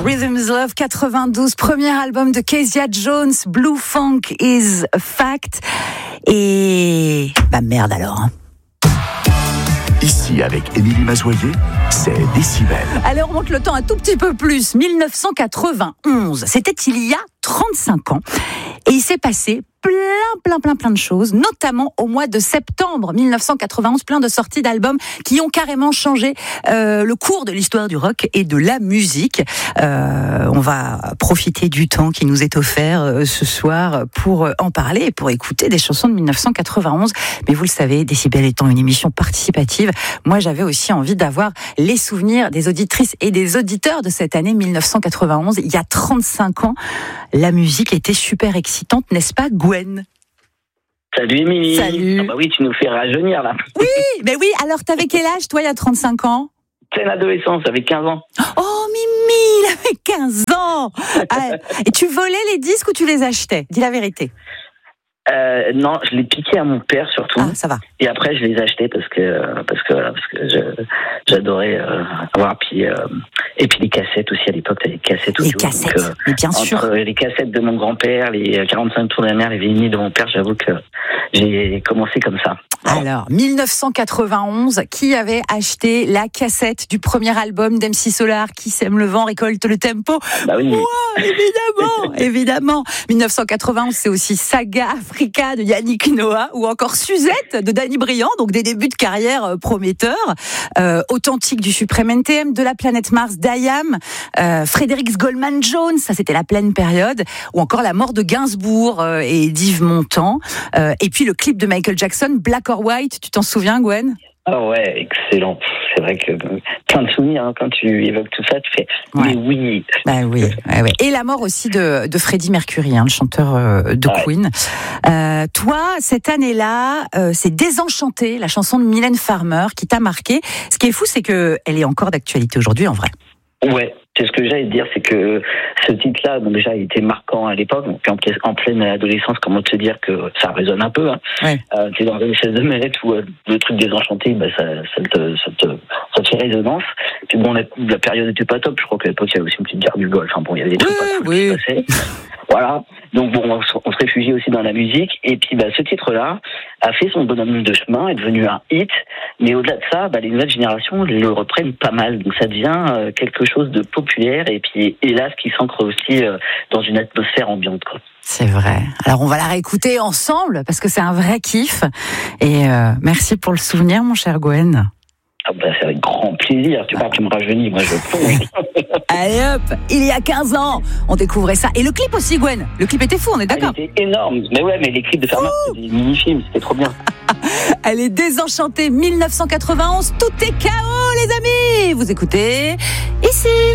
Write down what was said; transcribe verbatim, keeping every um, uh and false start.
Rhythm is Love quatre-vingt-douze, premier album de Kezia Jones, Blue Funk is a Fact. Et bah merde alors. Hein. Ici, avec Émilie Mazoyer, c'est Décibel. Allez, on remonte le temps un tout petit peu plus. dix-neuf cent quatre-vingt-onze, c'était il y a trente-cinq ans. Et il s'est passé plein, plein, plein, plein de choses, notamment au mois de septembre dix-neuf cent quatre-vingt-onze, plein de sorties d'albums qui ont carrément changé euh, le cours de l'histoire du rock et de la musique. Euh, on va profiter du temps qui nous est offert euh, ce soir pour en parler et pour écouter des chansons de dix-neuf cent quatre-vingt-onze. Mais vous le savez, Décibel étant une émission participative, moi j'avais aussi envie d'avoir les souvenirs des auditrices et des auditeurs de cette année dix-neuf cent quatre-vingt-onze. Il y a trente-cinq ans, la musique était super excitante, n'est-ce pas, Gwen? Salut Émilie. Salut. Ah bah oui, tu nous fais rajeunir là. Oui, mais oui, alors t'avais quel âge toi il y a trente-cinq ans? Pleine adolescence, j'avais quinze ans. Oh Mimi, il avait quinze ans. Ah, et tu volais les disques ou tu les achetais? Dis la vérité. Euh, non, je les piquais à mon père surtout. Ah, ça va. Et après, je les achetais parce que parce que parce que je, j'adorais euh, avoir puis euh, et puis les cassettes aussi à l'époque, t'avais les cassettes Les audio. cassettes, Donc, euh, mais bien sûr. Entre les cassettes de mon grand-père, les quarante-cinq tours de la mère, les vinyles de mon père, j'avoue que j'ai commencé comme ça. Voilà. Alors, dix-neuf cent quatre-vingt-onze, qui avait acheté la cassette du premier album d'M C Solar, Qui sème le vent, récolte le tempo? Bah oui. Moi, évidemment, évidemment. dix-neuf cent quatre-vingt-onze, c'est aussi Saga Africa de Yannick Noah, ou encore Suzette de Danny Briand, donc des débuts de carrière prometteurs. Euh, Authentique du Suprême N T M, de la planète Mars d'I A M, euh, Frédéric Goldman Jones, ça c'était la pleine période, ou encore la mort de Gainsbourg euh, et d'Yves Montand. Euh, et puis le clip de Michael Jackson, Black or White, tu t'en souviens, Gwen? Ah ouais, excellent. C'est vrai que plein de souvenirs, hein, quand tu évoques tout ça, tu fais Ouais. mais oui. Bah oui, ouais, ouais. Et la mort aussi de, de Freddie Mercury, hein, le chanteur euh, de Ouais. Queen. Euh, toi, cette année-là, euh, c'est Désenchanté, la chanson de Mylène Farmer, qui t'a marqué. Ce qui est fou, c'est que elle est encore d'actualité aujourd'hui, en vrai. Ouais, c'est ce que j'allais te dire, c'est que ce titre-là, bon, déjà, il était marquant à l'époque, donc en, pleine- en pleine adolescence, comment te dire que ça résonne un peu. Hein. Ouais. Euh, t'es dans une espèce de mêlette où euh, le truc désenchanté, bah, ça, ça, te, ça, te, ça te fait résonance. Puis bon, la, la période n'était pas top, je crois qu'à l'époque, il y avait aussi une petite guerre du Golfe. Enfin bon, il y avait des trucs Oui, pas cool oui. qui se passaient. Voilà. Donc bon, on, se- on se réfugie aussi dans la musique. Et puis bah, ce titre-là a fait son bonhomme de chemin, est devenu un hit. Mais au-delà de ça, bah, les nouvelles générations le reprennent pas mal. Donc ça devient euh, quelque chose de populaire et puis hélas qui s'ancre aussi euh, dans une atmosphère ambiante, quoi. C'est vrai. Alors, on va la réécouter ensemble, parce que c'est un vrai kiff. Et euh, merci pour le souvenir, mon cher Gwen. Ah bah, c'est avec grand plaisir. Tu vois, tu me rajeunis, moi je plonge. Allez hop, il y a quinze ans, on découvrait ça. Et le clip aussi, Gwen. Le clip était fou, on est d'accord? Elle était énorme. Mais ouais, mais les clips de Farmer, c'était des mini-films, c'était trop bien. Elle est Désenchantée, dix-neuf cent quatre-vingt-onze. Tout est K O, les amis. Vous écoutez ici.